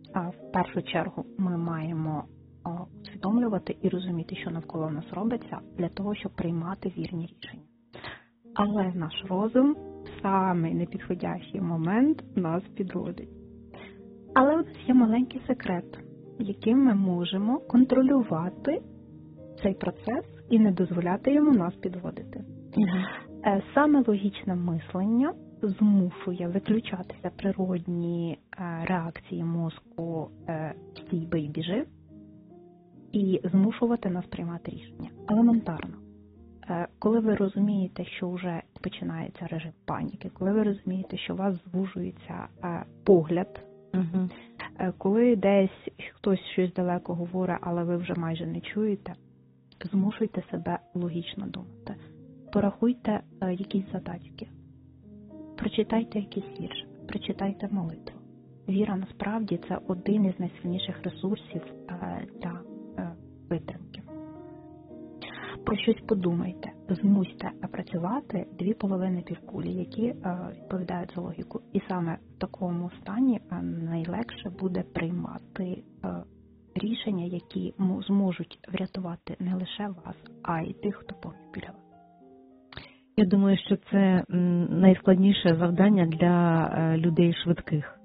в першу чергу ми маємо усвідомлювати і розуміти, що навколо нас робиться, для того, щоб приймати вірні рішення. Але наш розум в самий непідходящий момент нас підводить. Але у нас є маленький секрет, яким ми можемо контролювати цей процес і не дозволяти йому нас підводити. Саме логічне мислення змушує виключатися природні реакції мозку «стій, бий, біжи» і змушувати нас приймати рішення. Елементарно. Коли ви розумієте, що вже починається режим паніки, коли ви розумієте, що у вас звужується погляд, коли десь хтось щось далеко говорить, але ви вже майже не чуєте, змушуйте себе логічно думати. Порахуйте якісь задачки, прочитайте якийсь вірш, прочитайте молитву. Віра насправді це один із найсильніших ресурсів для витримки. Про щось подумайте, змусьте працювати дві половини півкулі, які відповідають за логіку. І саме в такому стані найлегше буде приймати рішення, які зможуть врятувати не лише вас, а й тих, хто поруч біля вас. Я думаю, що це найскладніше завдання для людей швидких.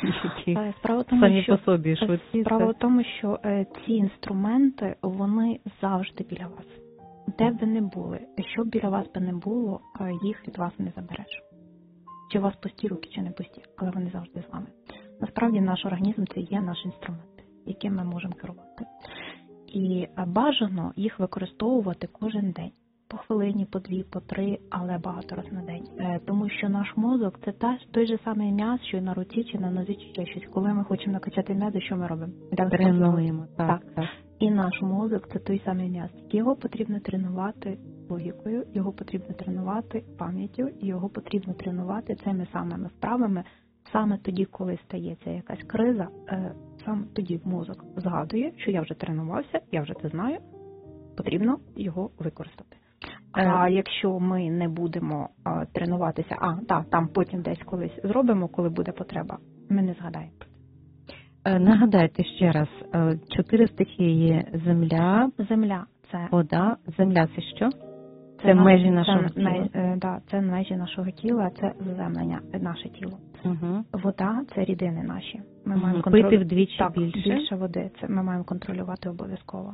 Самі по собі швидкі. Справа в тому, що ці інструменти, вони завжди біля вас. Де б ви не були, що б біля вас би не було, їх від вас не забереш. Чи у вас пусті руки, чи не пусті, але вони завжди з вами. Насправді наш організм – це є наш інструмент, яким ми можемо керувати. І бажано їх використовувати кожен день. По хвилині, по дві, по три, але багато раз на день. Тому що наш мозок – це той же самий м'яз, що й на руці, чи на нозі, чи ще щось. Коли ми хочемо накачати м'язи, що ми робимо? Тренуємо. Так. І наш мозок – це той самий м'яз. Його потрібно тренувати логікою, його потрібно тренувати пам'яттю, його потрібно тренувати цими самими вправами. Саме тоді, коли стається якась криза, саме тоді мозок згадує, що я вже тренувався, я вже це знаю, потрібно його використати. А якщо ми не будемо тренуватися, там потім десь колись зробимо, коли буде потреба, ми не згадаємо. Нагадайте ще раз, 4 стихії – земля, це вода, земля – це що? Це межі нашого тіла. Це межі нашого тіла, це заземлення, наше тіло. Вода – це рідини наші. Ми маємо пити вдвічі більше води, це ми маємо контролювати обов'язково.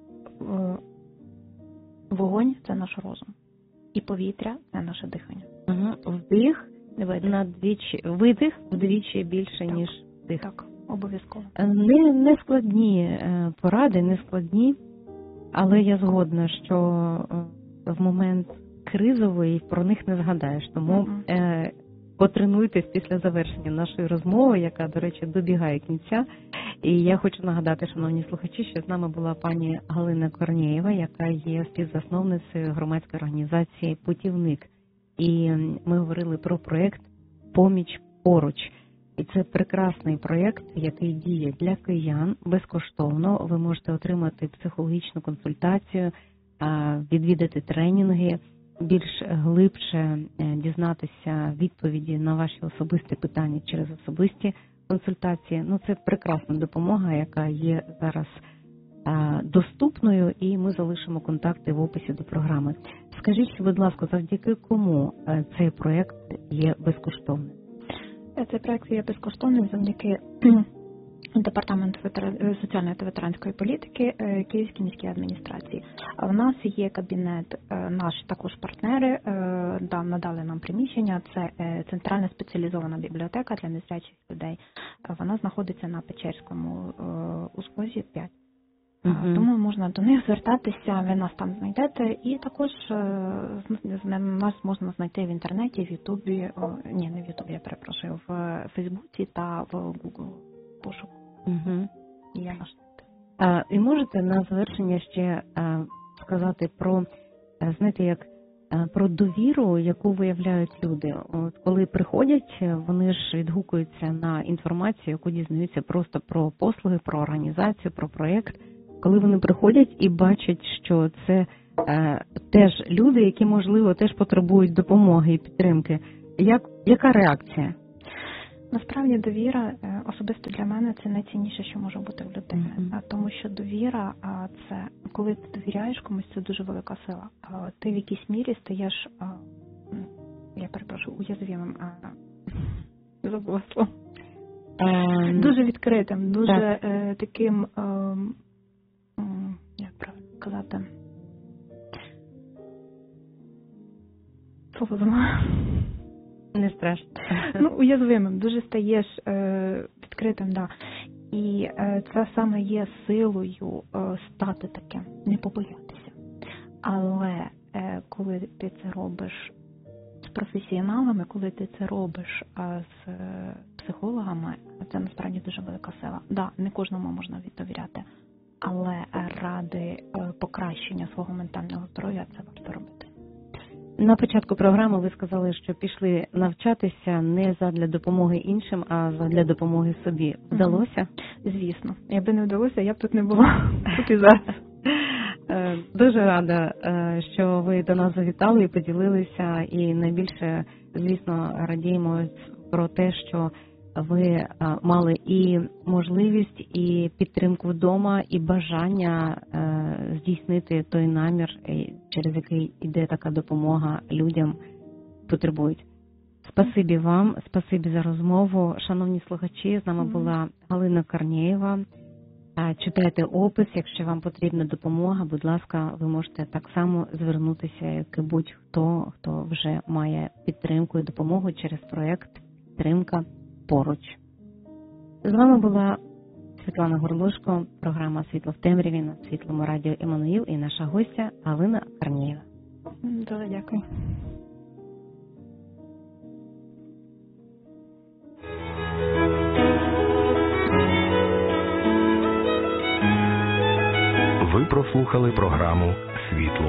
Вогонь – це наш розум. І повітря – це наше дихання. Видих вдвічі більше, ніж дих. Так, обов'язково. Не складні поради, не складні, але я згодна, що в момент кризовий про них не згадаєш. Тому потренуйтесь після завершення нашої розмови, яка, до речі, добігає кінця. І я хочу нагадати, шановні слухачі, що з нами була пані Галина Корнєєва, яка є співзасновницею громадської організації «Путівник». І ми говорили про проєкт «Поміч поруч». І це прекрасний проєкт, який діє для киян безкоштовно. Ви можете отримати психологічну консультацію, відвідати тренінги, більш глибше дізнатися відповіді на ваші особисті питання через особисті консультації. Це прекрасна допомога, яка є зараз доступною, і ми залишимо контакти в описі до програми. Скажіть, будь ласка, завдяки кому цей проєкт є безкоштовним? Цей проєкт є безкоштовним завдяки Департаменту соціальної та ветеранської політики Київській міській адміністрації. У нас є кабінет, наші також партнери надали нам приміщення. Це центральна спеціалізована бібліотека для незрячих людей. Вона знаходиться на Печерському узвозі 5. Тому можна до них звертатися, ви нас там знайдете. І також нас можна знайти в інтернеті, в Ютубі, не в Ютубі, я перепрошую, в Фейсбуці та в Google пошуку. І можете на завершення ще сказати про, знаєте, як про довіру, яку виявляють люди. От коли приходять, вони ж відгукуються на інформацію, яку дізнаються просто про послуги, про організацію, про проєкт. Коли вони приходять і бачать, що це теж люди, які, можливо, теж потребують допомоги і підтримки. Яка реакція? Насправді довіра особисто для мене це найцінніше, що може бути в людини. Тому що довіра, це коли ти довіряєш комусь, це дуже велика сила. Ти в якійсь мірі стаєш, я перепрошую, уязвимим. Забула слово. Дуже відкритим, дуже таким, як правильно казати, слово забула. Не страшно. Уязвимим, дуже стаєш відкритим, да. І це саме є силою стати таким, не побоятися. Але коли ти це робиш з професіоналами, коли ти це робиш з психологами, це насправді дуже велика сила. Да, не кожному можна довіряти, але ради покращення свого ментального здоров'я це варто робити. На початку програми ви сказали, що пішли навчатися не задля допомоги іншим, а задля допомоги собі. Вдалося? Звісно. Якби не вдалося, я б тут не була. Тут і зараз. Дуже рада, що ви до нас завітали і поділилися. І найбільше, звісно, радіємо про те, що ви мали і можливість, і підтримку вдома, і бажання здійснити той намір, через який йде така допомога людям, потребують. Спасибі вам, спасибі за розмову. Шановні слухачі, з нами була Галина Корнєєва. Читайте опис, якщо вам потрібна допомога, будь ласка, ви можете так само звернутися, як і будь-хто, хто вже має підтримку і допомогу через проєкт «Підтримка поруч». З вами була Світлана Горлушко, програма «Світло в темряві» на Світлому радіо «Еммануїл» і наша гостя Галина Корнєєва. Дуже дякую. Ви прослухали програму «Світло